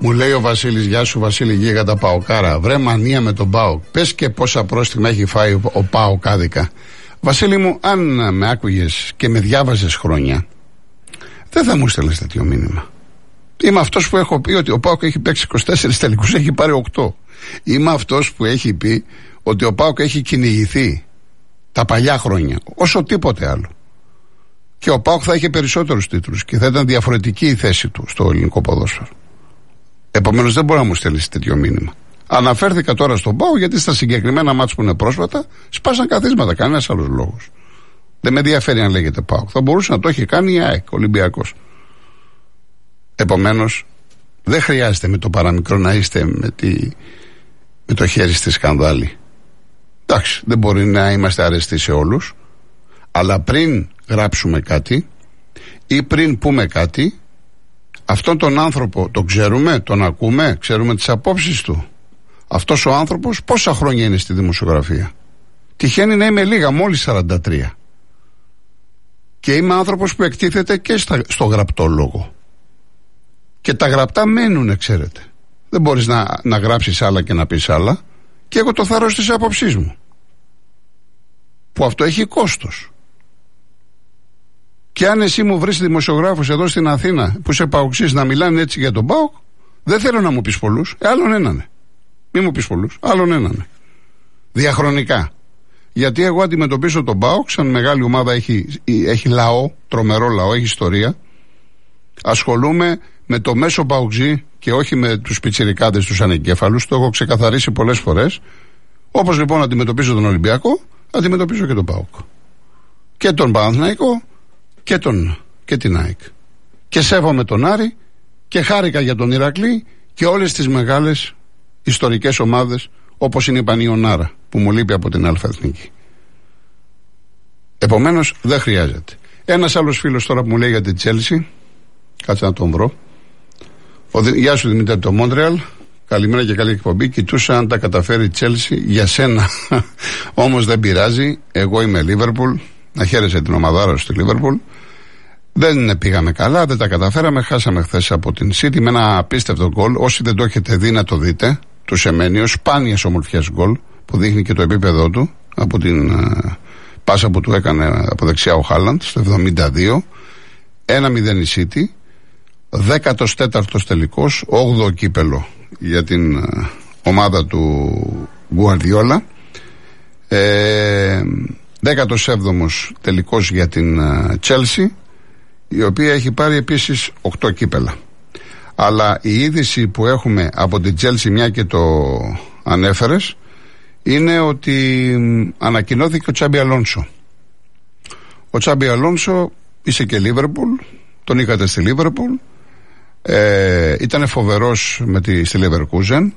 Μου λέει ο Βασίλης, γεια σου Βασίλη, γίγα τα Παοκάρα. Βρε μανία με τον ΠΑΟΚ. Πες και πόσα πρόστιμα έχει φάει ο ΠΑΟΚ άδικα. Βασίλη μου, αν με άκουγες και με διάβαζες χρόνια, δεν θα μου στέλνες τέτοιο μήνυμα. Είμαι αυτός που έχω πει ότι ο ΠΑΟΚ έχει παίξει 24 τελικούς, έχει πάρει 8. Είμαι αυτός που έχει πει ότι ο ΠΑΟΚ έχει κυνηγηθεί τα παλιά χρόνια, όσο τίποτε άλλο. Και ο ΠΑΟΚ θα είχε περισσότερους τίτλους και θα ήταν διαφορετική η θέση του στο ελληνικό ποδόσφαιρο. Επομένως δεν μπορεί να μου στέλνει τέτοιο μήνυμα. Αναφέρθηκα τώρα στον ΠΑΟΚ γιατί στα συγκεκριμένα μάτς που είναι πρόσφατα σπάσαν καθίσματα, κανένας άλλος λόγος. Δεν με ενδιαφέρει αν λέγεται ΠΑΟΚ. Θα μπορούσε να το έχει κάνει η ΑΕΚ, Ολυμπιακός. Επομένως δεν χρειάζεται με το παραμικρό να είστε με το χέρι στη σκανδάλη. Εντάξει, δεν μπορεί να είμαστε αρεστοί σε όλους, αλλά πριν γράψουμε κάτι ή πριν πούμε κάτι, αυτόν τον άνθρωπο τον ξέρουμε, τον ακούμε, ξέρουμε τις απόψεις του. Αυτός ο άνθρωπος πόσα χρόνια είναι στη δημοσιογραφία? Τυχαίνει να είμαι λίγα, μόλις 43. Και είμαι άνθρωπος που εκτίθεται και στο γραπτό λόγο. Και τα γραπτά μένουν, ξέρετε. Δεν μπορείς να γράψεις άλλα και να πεις άλλα. Και εγώ το θάρρος της άποψής μου, που αυτό έχει κόστος. Και αν εσύ μου βρεις δημοσιογράφος εδώ στην Αθήνα που είσαι παοξής να μιλάνε έτσι για τον ΠΑΟΚ, δεν θέλω να μου πεις πολλούς, άλλον έναν. Μη μου πεις πολλούς, άλλον έναν. Διαχρονικά. Γιατί εγώ αντιμετωπίζω τον ΠΑΟΚ σαν μεγάλη ομάδα, έχει λαό, τρομερό λαό, έχει ιστορία. Ασχολούμαι με το μέσο παοξή και όχι με τους πιτσιρικάδες, τους ανεγκέφαλους. Το έχω ξεκαθαρίσει πολλές φορές. Όπως λοιπόν αντιμετωπίζω τον Ολυμπιακό, αντιμετωπίζω και τον ΠΑΟΚ. Και τον Παναθηναϊκό και την ΑΕΚ. Και σέβομαι τον Άρη και χάρηκα για τον Ηρακλή και όλες τις μεγάλες ιστορικές ομάδες όπως είναι η Πανιωνάρα που μου λείπει από την Αλφα-Εθνική. Επομένως δεν χρειάζεται. Ένας άλλος φίλος τώρα που μου λέει για την Τσέλσι, κάτσε να τον βρω. Γεια σου Δημήτρη, το Μόντρεαλ. Καλημέρα και καλή εκπομπή. Κοιτούσα αν τα καταφέρει η Τσέλσι για σένα. Όμως δεν πειράζει. Εγώ είμαι Λίβερπουλ. Να χαίρεσαι την ομαδάρα στη Λίβερπουλ. Δεν πήγαμε καλά, δεν τα καταφέραμε. Χάσαμε χθες από την City με ένα απίστευτο γκολ. Όσοι δεν το έχετε δει να το δείτε, του Σεμένιο, σπάνιες ομορφιές γκολ που δείχνει και το επίπεδό του από την πάσα που του έκανε από δεξιά ο Χάλαντ στο 72. 1-0 η City. 14ος τελικός, 8ο κύπελο για την ομάδα του Γκουαρδιόλα. 17ος τελικός για την Chelsea, η οποία έχει πάρει επίσης 8 κύπελα. Αλλά η είδηση που έχουμε από την Chelsea, μια και το ανέφερες, είναι ότι ανακοινώθηκε ο Τσάμπι Αλόνσο. Ο Τσάμπι Αλόνσο είσαι και Λίβερπουλ, τον είχατε στη Λίβερπουλ, ήταν φοβερός στη Leverkusen,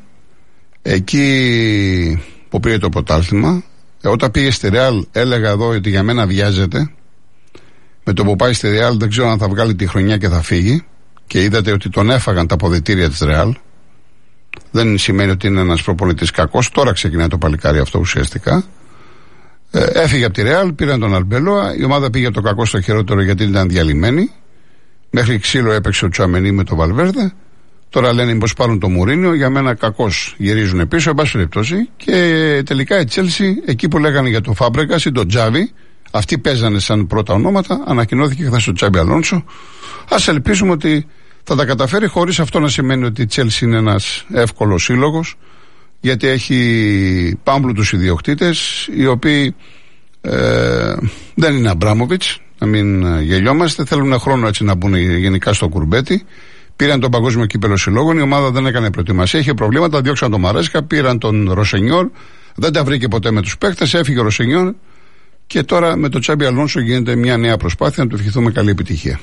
εκεί που πήρε το πρωτάθλημα. Όταν πήγε στη Real έλεγα εδώ ότι για μένα βιάζεται. Με το που πάει στη Real δεν ξέρω αν θα βγάλει τη χρονιά και θα φύγει. Και είδατε ότι τον έφαγαν τα αποδυτήρια της Real. Δεν σημαίνει ότι είναι ένας προπονητής κακός. Τώρα ξεκινάει το παλικάρι αυτό ουσιαστικά. Έφυγε από τη Real, πήραν τον Αλμπελόα. Η ομάδα πήγε από το κακό στο χειρότερο γιατί ήταν διαλυμένη. Μέχρι ξύλο έπαιξε ο Τσουαμενί με το Βαλβέρδε. Τώρα λένε μήπως πάρουν το Μουρίνιο. Για μένα κακώς γυρίζουν πίσω, εν πάση περιπτώσει. Και τελικά η Τσέλσι, εκεί που λέγανε για το Φάμπρεγκας ή τον Τζάβι, αυτοί παίζανε σαν πρώτα ονόματα. Ανακοινώθηκε χθες ο Τσάμπι Αλόνσο. Ας ελπίσουμε ότι θα τα καταφέρει, χωρίς αυτό να σημαίνει ότι η Τσέλσι είναι ένας εύκολος σύλλογος. Γιατί έχει πάμπλουτους ιδιοκτήτες, οι οποίοι δεν είναι Αμπράμοβιτς, να μην γελιόμαστε. Θέλουν χρόνο έτσι να μπουν γενικά στο κουρμπέτι. Πήραν τον παγκόσμιο κύπελο συλλόγων, η ομάδα δεν έκανε προετοιμασία, είχε προβλήματα, διώξαν τον Μαρέσκα, πήραν τον Ροσενιόρ, δεν τα βρήκε ποτέ με τους παίκτες, έφυγε ο Ροσενιόρ και τώρα με τον Τσάμπι Αλόνσο γίνεται μια νέα προσπάθεια, να του ευχηθούμε καλή επιτυχία.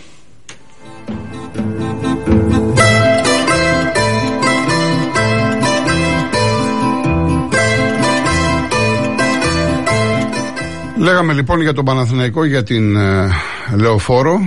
Λέγαμε λοιπόν για τον Παναθηναϊκό, για την Λεωφόρο.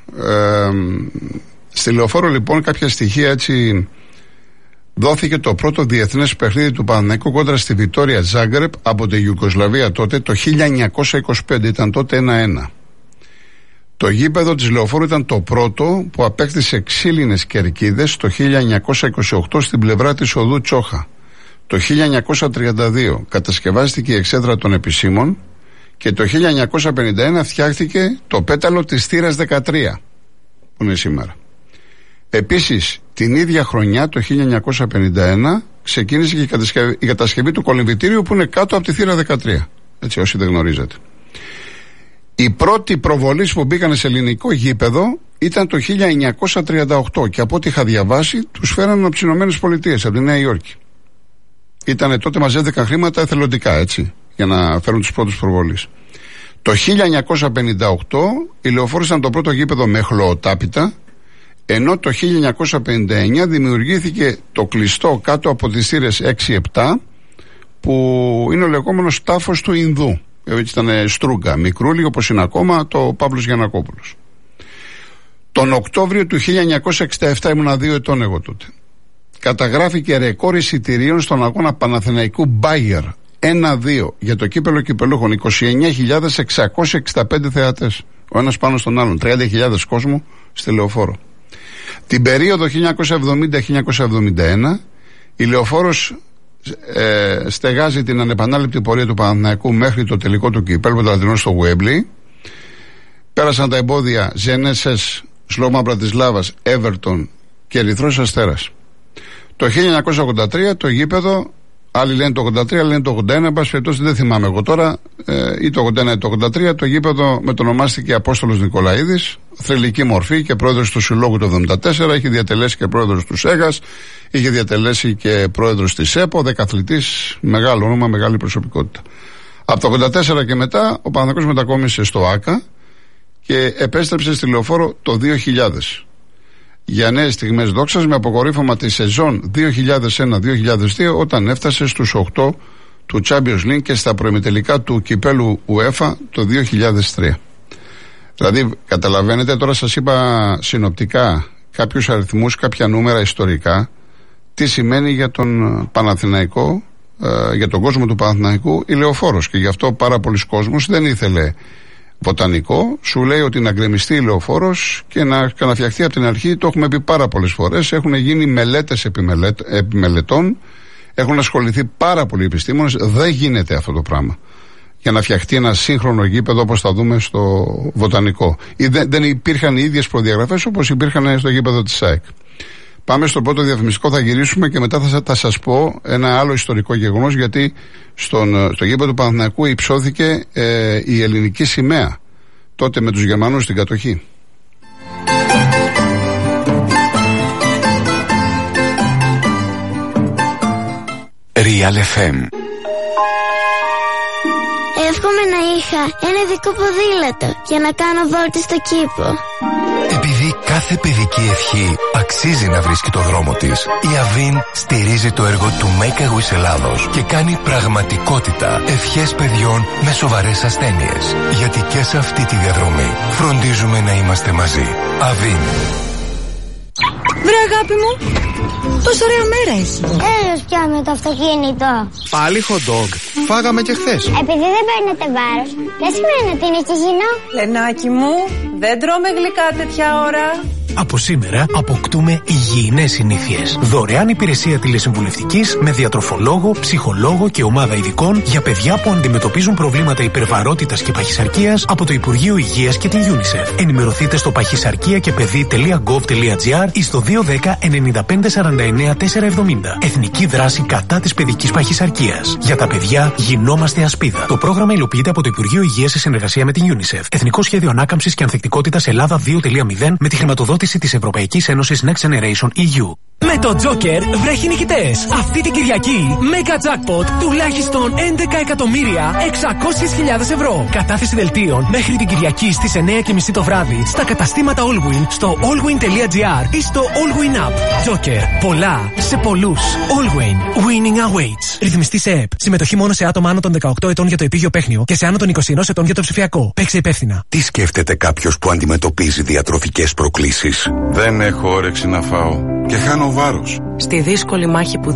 Στη Λεωφόρο λοιπόν κάποια στοιχεία έτσι. Δόθηκε το πρώτο διεθνές παιχνίδι του Παναθηναϊκού κόντρα στη Βιτόρια Ζάγκρεπ από τη Ιουγκοσλαβία τότε το 1925, ήταν τότε 1-1. Το γήπεδο της Λεωφόρου ήταν το πρώτο που απέκτησε ξύλινες κερκίδες το 1928 στην πλευρά της οδού Τσόχα. Το 1932 κατασκευάστηκε η εξέδρα των επισήμων και το 1951 φτιάχτηκε το πέταλο της θύρας 13 που είναι σήμερα. Επίσης την ίδια χρονιά το 1951 ξεκίνησε και η κατασκευή του κολυμβητήριου που είναι κάτω από τη θύρα 13, έτσι όσοι δεν γνωρίζετε. Οι πρώτοι προβολείς που μπήκαν σε ελληνικό γήπεδο ήταν το 1938 και από ό,τι είχα διαβάσει τους φέρανε από τις Ηνωμένες Πολιτείες, από τη Νέα Υόρκη. Ήτανε τότε μαζεύτηκαν χρήματα εθελοντικά, έτσι, για να φέρουν τους πρώτους προβολείς. Το 1958 η Λεωφόρος ήταν το πρώτο γήπεδο με χλωοτάπητα, ενώ το 1959 δημιουργήθηκε το κλειστό κάτω από τις θύρες 6-7 που είναι ο λεγόμενος τάφος του Ινδού. Έτσι ήταν στρούγκα, μικρούλι όπως είναι ακόμα το Παύλος Γιαννακόπουλος. Τον Οκτώβριο του 1967 ήμουνα 2 ετών εγώ τότε. Καταγράφηκε ρεκόρ εισιτηρίων στον αγώνα Παναθηναϊκού Μπάγερ 1-2 για το κύπελο κυπελούχων, 29.665 θεατές, ο ένας πάνω στον άλλον, 30.000 κόσμο στη Λεωφόρο. Την περίοδο 1970-1971 η Λεωφόρος στεγάζει την ανεπανάληπτη πορεία του Παναθηναϊκού μέχρι το τελικό του κυπέλλου Πρωταθλητριών στο Γουέμπλι. Πέρασαν τα εμπόδια Ζενέσες, Σλόμα Μπρατισλάβας, Έβερτον και Ερυθρός Αστέρας. Το 1983 το γήπεδο, άλλοι λένε το 83, άλλοι λένε το 81, εν πάση περιπτώσει δεν θυμάμαι εγώ τώρα, ή το 81 ή το 83, το γήπεδο μετονομάστηκε Απόστολος Νικολαίδης, θρυλική μορφή και πρόεδρος του Συλλόγου το 1974, είχε διατελέσει και πρόεδρος του ΣΕΓΑΣ, είχε διατελέσει και πρόεδρος της ΕΠΟ, δεκαθλητής, μεγάλο όνομα, μεγάλη προσωπικότητα. Από το 1984 και μετά ο Παναθηναϊκός μετακόμισε στο ΆΚΑ και επέστρεψε στη Λεωφόρο το 2000. Για νέες στιγμές δόξας με αποκορύφωμα τη σεζόν 2001-2002 όταν έφτασε στους 8 του Champions League και στα προημιτελικά του κυπέλου UEFA το 2003. Δηλαδή καταλαβαίνετε, τώρα σας είπα συνοπτικά κάποιους αριθμούς, κάποια νούμερα ιστορικά, τι σημαίνει για τον Παναθηναϊκό, για τον κόσμο του Παναθηναϊκού η Λεωφόρος, και γι' αυτό πάρα πολλοί κόσμος δεν ήθελε βοτανικό, σου λέει ότι να γκρεμιστεί η Λεωφόρος και να φτιαχτεί από την αρχή. Το έχουμε πει πάρα πολλές φορές. Έχουν γίνει μελέτες επιμελετών, έχουν ασχοληθεί πάρα πολλοί επιστήμονες. Δεν γίνεται αυτό το πράγμα για να φτιαχτεί ένα σύγχρονο γήπεδο όπως θα δούμε στο βοτανικό. Δεν υπήρχαν οι ίδιες προδιαγραφές όπως υπήρχαν στο γήπεδο της ΑΕΚ. Πάμε στο πρώτο διαφημιστικό, θα γυρίσουμε και μετά θα σας πω ένα άλλο ιστορικό γεγονός, γιατί στο γήπεδο του Παναθηναϊκού υψώθηκε η ελληνική σημαία τότε με τους Γερμανούς στην κατοχή. Real FM. Εύχομαι να είχα ένα δικό ποδήλατο για να κάνω βόλτες στο κήπο. Επειδή κάθε παιδική ευχή αξίζει να βρίσκει το δρόμο της, η Avin στηρίζει το έργο του Make a Wish Ελλάδος και κάνει πραγματικότητα ευχές παιδιών με σοβαρές ασθένειες. Γιατί και σε αυτή τη διαδρομή φροντίζουμε να είμαστε μαζί. Avin. Βρε αγάπη μου, τόσο ωραία μέρα έχει. Έλεος πια με το αυτοκίνητο. Πάλι hot dog. Φάγαμε και χθες. Επειδή δεν παίρνετε βάρος, δεν σημαίνει ότι είναι υγιεινό. Λενάκι μου, δεν τρώμε γλυκά τέτοια ώρα. Από σήμερα αποκτούμε υγιεινές συνήθειες. Δωρεάν υπηρεσία τηλεσυμβουλευτικής με διατροφολόγο, ψυχολόγο και ομάδα ειδικών για παιδιά που αντιμετωπίζουν προβλήματα υπερβαρότητας και παχυσαρκίας από το Υπουργείο Υγείας και την UNICEF. Ενημερωθείτε στο παχυσαρκία-και-παιδί.gov.gr ή στο 210 95 49 470. Εθνική δράση κατά της παιδικής παχυσαρκίας. Για τα παιδιά γινόμαστε ασπίδα. Το πρόγραμμα υλοποιείται από το Υπουργείο Υγείας σε συνεργασία με την UNICEF. Εθνικό Σχέδιο Ανάκαμψης και Ανθεκτικότητας Ελλάδα 2.0 με τη χρηματοδότηση της Ευρωπαϊκής Ένωσης Next Generation EU. Με το Joker βρέχει νικητές. Αυτή την Κυριακή, Mega Jackpot τουλάχιστον 11.600.000 ευρώ. Κατάθεση δελτίων μέχρι την Κυριακή στις 9:30 το βράδυ στα καταστήματα Allwin, στο allwin.gr ή στο Allwin App. Joker. Πολλά σε πολλούς. Allwin. Winning awaits. Ρυθμιστή σε ΕΠ. Συμμετοχή μόνο σε άτομα άνω των 18 ετών για το επίγειο παίχνιο και σε άνω των 21 ετών για το ψηφιακό. Παίξε υπεύθυνα. Τι σκέφτεται κάποιος που αντιμετωπίζει διατροφικές προκλήσεις? Δεν έχω όρεξη να φάω και χάνω βάρος. Στη δύσκολη μάχη που δίνω,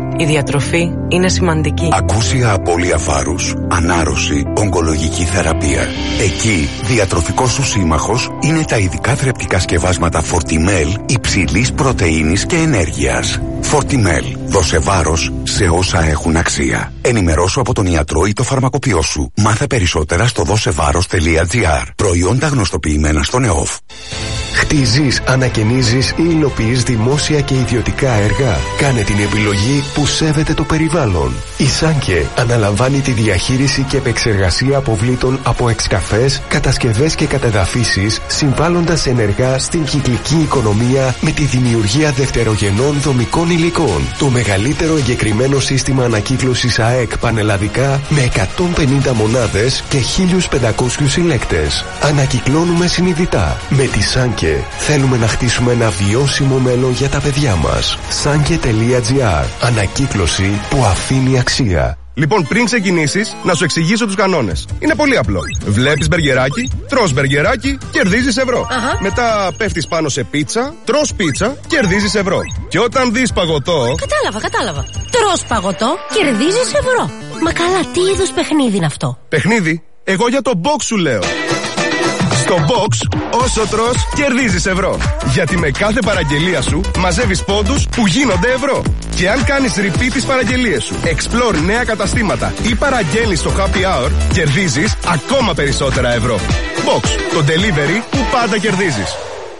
Η διατροφή είναι σημαντική. Ακούσια απώλεια βάρους, ανάρρωση, ογκολογική θεραπεία. Εκεί, διατροφικός σου σύμμαχος είναι τα ειδικά θρεπτικά σκευάσματα Fortimel υψηλής πρωτεΐνης και ενέργειας. Fortimel. Δώσε βάρος σε όσα έχουν αξία. Ενημερώσου από τον ιατρό ή το φαρμακοποιό σου. Μάθε περισσότερα στο δώσεβάρος.gr. Προϊόντα γνωστοποιημένα στον ΕΟΦ. Χτίζεις, ανακαινίζεις ή υλοποιείς δημόσια και ιδιωτικά έργα. Κάνε την επιλογή που σέβεται το περιβάλλον. Η Σάνκε αναλαμβάνει τη διαχείριση και επεξεργασία αποβλήτων από εξκαφές, κατασκευές και κατεδαφίσεις, συμβάλλοντας ενεργά στην κυκλική οικονομία με τη δημιουργία δευτερογενών δομικών υλικών. Το μεγαλύτερο εγκεκριμένο σύστημα ανακύκλωσης ΑΕΚ πανελλαδικά με 150 μονάδες και 1.500 συλλέκτες. Ανακυκλώνουμε συνειδητά. Με τη Σάνκε θέλουμε να χτίσουμε ένα βιώσιμο μέλλον για τα παιδιά μας. Sanke.gr. Ανακύκλωση που αφήνει αξία. Λοιπόν, πριν ξεκινήσεις, να σου εξηγήσω τους κανόνες. Είναι πολύ απλό. Βλέπεις μπεργκεράκι, τρως μπεργκεράκι, κερδίζεις ευρώ. Μετά πέφτεις πάνω σε πίτσα, τρως πίτσα, κερδίζεις ευρώ. Και όταν δεις παγωτό. Κατάλαβα. Τρως παγωτό, κερδίζεις ευρώ. Μα καλά, τι είδους παιχνίδι είναι αυτό? Παιχνίδι? Εγώ για το box σου λέω. Στο box, όσο τρως, κερδίζεις ευρώ. Γιατί με κάθε παραγγελία σου μαζεύεις πόντους που γίνονται ευρώ. Και αν κάνεις repeat τις παραγγελίες σου, explore νέα καταστήματα ή παραγγέλνεις στο happy hour, κερδίζεις ακόμα περισσότερα ευρώ. Box, το delivery που πάντα κερδίζεις.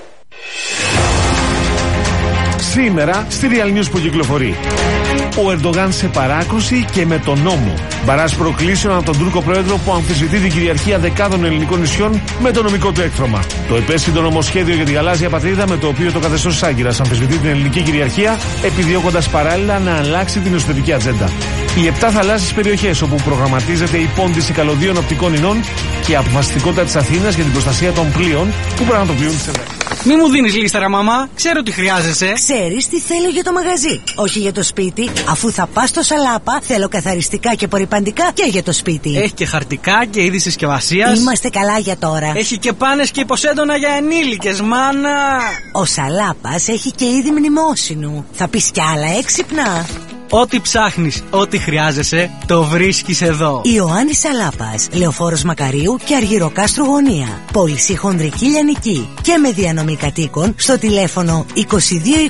Σήμερα στη Real News που κυκλοφορεί. Ο Ερντογάν σε παράκρουση και με τον νόμο. Μπαράζ προκλήσεων από τον Τούρκο πρόεδρο που αμφισβητεί την κυριαρχία δεκάδων ελληνικών νησιών με το νομικό του έκτρωμα. Το επέσχυντο νομοσχέδιο για τη γαλάζια πατρίδα, με το οποίο το καθεστώς της Άγκυρας αμφισβητεί την ελληνική κυριαρχία, επιδιώκοντας παράλληλα να αλλάξει την εσωτερική ατζέντα. Οι 7 θαλάσσιες περιοχές όπου προγραμματίζεται η πόντιση καλωδίων οπτικών ινών και η αποφασιστικότητα της Αθήνας για την προστασία των πλοίων που πραγματοποιούν τις ενέργειες. Μη μου δίνεις λίστερα, μαμά. Ξέρω τι χρειάζεσαι. Ξέρεις τι θέλω για το μαγαζί. Όχι για το σπίτι. Αφού θα πας στο Σαλάπα, θέλω καθαριστικά και απορρυπαντικά και για το σπίτι. Έχει και χαρτικά και είδη συσκευασίας. Είμαστε καλά για τώρα. Έχει και πάνες και υποσέντονα για ενήλικες, μάνα. Ο Σαλάπας έχει και είδη μνημόσυνου. Θα πεις κι άλλα έξυπνα. Ό,τι ψάχνεις, ό,τι χρειάζεσαι, το βρίσκεις εδώ. Ιωάννης Σαλάπας, Λεωφόρος Μακαρίου και Αργυροκάστρου Γωνία. Πώληση χονδρική λιανική και με διανομή κατοίκων στο τηλέφωνο 22 21 40 41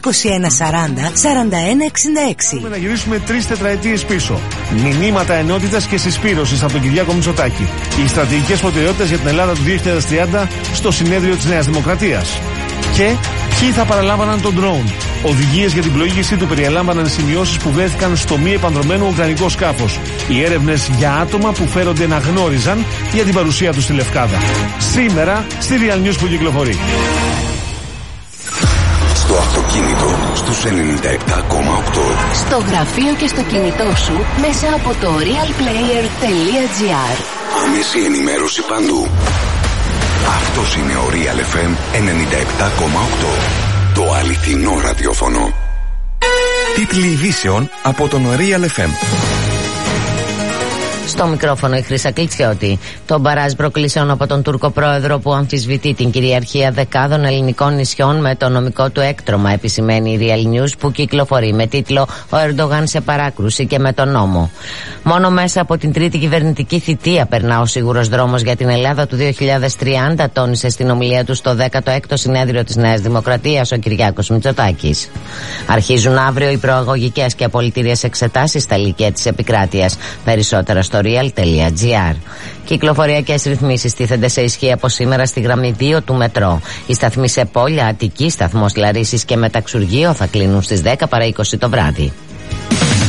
66. Μπορούμε να γυρίσουμε 3 τετραετίες πίσω. Μηνύματα ενότητας και συσπήρωσης από τον Κυριάκο Μητσοτάκη. Οι στρατηγικές προτεραιότητες για την Ελλάδα του 2030 στο συνέδριο της Νέας Δημοκρατίας. Και ποιοι θα παραλάμβαναν τον drone. Οδηγίες για την πλοήγησή του περιέλαμβαναν σημειώσεις που βρέθηκαν στο μη επανδρωμένο ουκρανικό σκάφος. Οι έρευνες για άτομα που φέρονται να γνώριζαν για την παρουσία του στη Λευκάδα. Σήμερα στη Real News που κυκλοφορεί. Στο αυτοκίνητο στους 97,8. Στο γραφείο και στο κινητό σου μέσα από το realplayer.gr. Άμεση ενημέρωση παντού. Αυτός είναι ο Real FM 97,8. Το αληθινό ραδιόφωνο. Τίτλοι ειδήσεων από τον Real FM. Στο μικρόφωνο η Χρύσα Κλιτσιώτη. Το μπαράζ προκλήσεων από τον Τούρκο πρόεδρο που αμφισβητεί την κυριαρχία δεκάδων ελληνικών νησιών με το νομικό του έκτρωμα, επισημαίνει η Real News που κυκλοφορεί με τίτλο «Ο Ερντογάν σε παράκρουση και με τον νόμο». Μόνο μέσα από την τρίτη κυβερνητική θητεία περνά ο σίγουρος δρόμος για την Ελλάδα του 2030, τόνισε στην ομιλία του στο 16ο συνέδριο της Νέας Δημοκρατίας ο Κυριάκος Μητσοτάκης. Αρχίζουν αύριο οι προαγωγικές και απολυτήριες εξετάσεις στα λύκεια της επικράτειας. Περισσότερα στο real.gr. Κυκλοφοριακές ρυθμίσεις τίθενται σε ισχύ από σήμερα στη γραμμή 2 του μετρό. Οι σταθμοί σε Πόλια, Αττική, σταθμός Λαρίσης και Μεταξουργείο θα κλείνουν στις 10 παρά 20 το βράδυ.